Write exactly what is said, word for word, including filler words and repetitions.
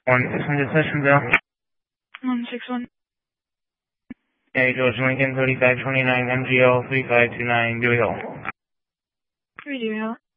one six one to Sessionville. one six one. Yeah, George Lincoln, thirty-five twenty-nine, M G L three five two nine, Dewey Hill. Three Dewey Hill.